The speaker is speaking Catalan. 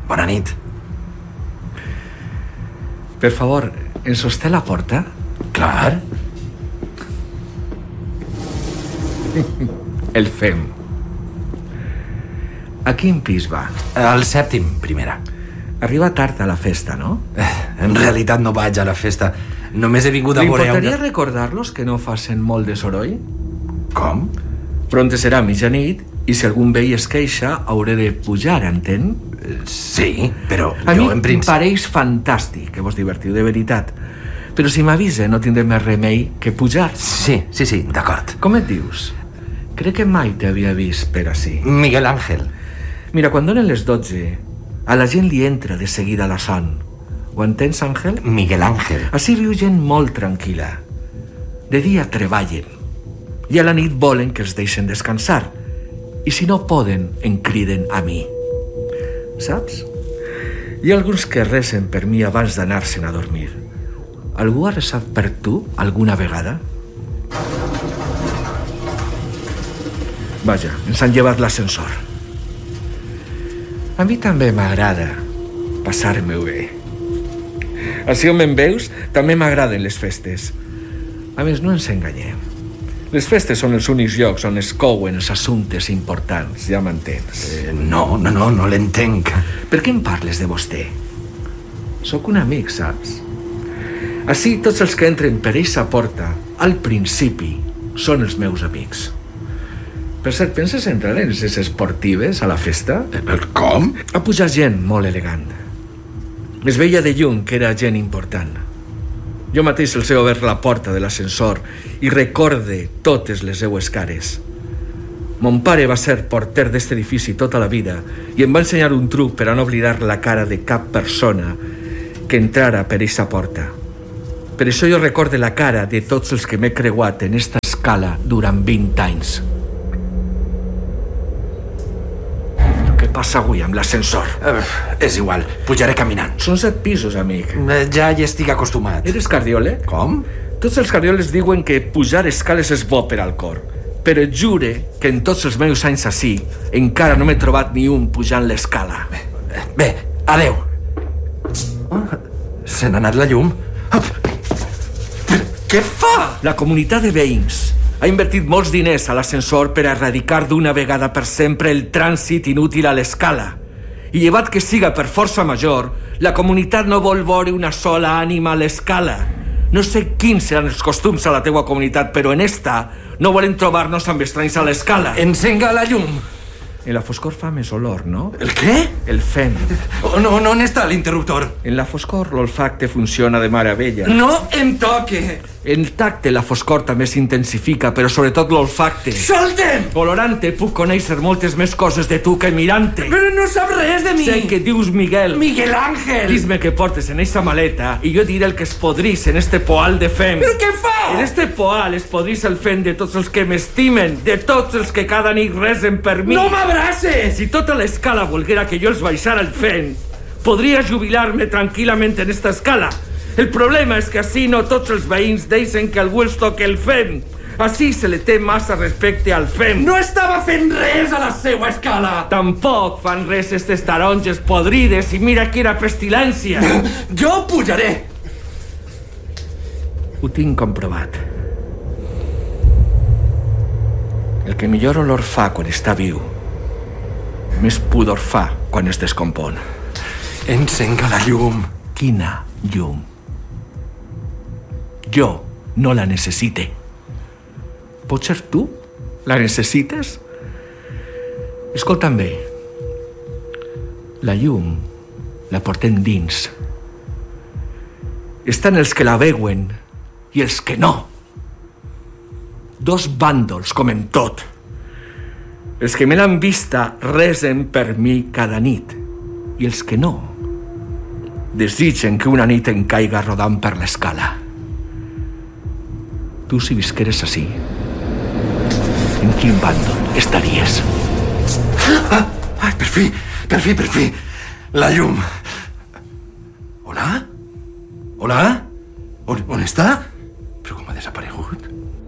Bona nit. Per favor, ens sosté la porta? Clar. El fem. A quin pis va? Al 7º, primera. Arriba tard a la festa, no? En realitat no vaig a la festa. Només he vingut a veure... L'importaria recordar-los que no facin molt de soroll? Com? Pronte serà mitjanit i si algun veí es queixa hauré de pujar, entén? Sí, però a jo mi en em pareix fantàstic que vos divertiu, de veritat. Però si m'avisa no tindré més remei que pujar. Sí, d'acord. Com et dius? Crec que mai t'havia vist per ací. Miguel Ángel. Mira, quan donen les 12, a la gent li entra de seguida la son. Ho entens, Àngel? Miguel Ángel. Ací viu gent molt tranquil·la. De dia treballen i a la nit volen que els deixen descansar. I si no poden, em criden a mi. Saps? Hi ha alguns que resen per mi abans d'anar-se'n a dormir. Algú ha resat per tu alguna vegada? Vaja, ens han llevat l'ascensor. A mi també m'agrada passar-me-ho bé. Així on me'n veus, també m'agraden les festes. A més, no ens enganyem. Les festes són els únics llocs on es couen els assumptes importants, ja m'entens. No l'entenc. Per què em parles de vostè? Sóc un amic, saps? Així, tots els que entren per eixa porta, al principi, són els meus amics. Per cert, penses entrar en les esportives a la festa? Com? Ha pujat gent molt elegant. Es veia de lluny que era gent important. Jo mateix els he obert la porta de l'ascensor i recorde totes les seues cares. Mon pare va ser porter d'este edifici tota la vida i em va ensenyar un truc per a no oblidar la cara de cap persona que entrara per eixa porta. Per això jo recorde la cara de tots els que m'he creuat en esta escala durant 20 anys. Què passa avui amb l'ascensor? És igual, pujaré caminant. Són 7 pisos, amic. Ja hi estic acostumat. Eres cardiòleg? Com? Tots els cardiòlegs diuen que pujar escales és bo per al cor. Però et jure que en tots els meus anys ací encara no m'he trobat ni un pujant l'escala. Bé, adeu. Se n'ha anat la llum. Què fa? La comunitat de veïns ha invertit molts diners a l'ascensor per a erradicar d'una vegada per sempre el trànsit inútil a l'escala. I llevat que siga per força major, la comunitat no vol veure una sola ànima a l'escala. No sé quins seran els costums a la teua comunitat, però en esta no volen trobar-nos amb estranys a l'escala. Encenga la llum. En la foscor fa més olor, no? El què? El fem. No, on està l'interruptor? En la foscor l'olfacte funciona de meravella. No em toque! En el tacte la foscor també s'intensifica, però sobretot l'olfacte. Solta'm! Olorant-te puc conèixer moltes més coses de tu que mirant-te. Però no sap res de mi! Sé que dius Miguel. Miguel Ángel! Dis-me què portes en eixa maleta i jo diré el que es podrís en este poal de fem. Però què fa? En este poal es podrís el fem de tots els que m'estimen, de tots els que cada nit resen per mi. No m'abraces! Si tota l'escala volguera que jo els baixara el fem, podria jubilar-me tranquil·lament en esta escala. El problema és que així no tots els veïns deixen que algú els toque el fem. Així se li té massa respecte al fem. No estava fent res a la seva escala. Tampoc fan res estes taronges podrides i mira quina pestilència. Jo pujaré. Ho tinc comprovat. El que millor olor fa quan està viu, més pudor fa quan es descompon. Encenga la llum. Quina llum? Jo no la necessite. Potser tu la necessites? Escolta'm bé. La llum la portem dins. Estan els que la veuen i els que no. Dos bàndols, com en tot. Els que me l'han vista resen per mi cada nit. I els que no desitgen que una nit em caiga rodant per l'escala. Tu, si visqueres així, en quin bàndol estaries? Ai, per fi. La llum. Hola? On està?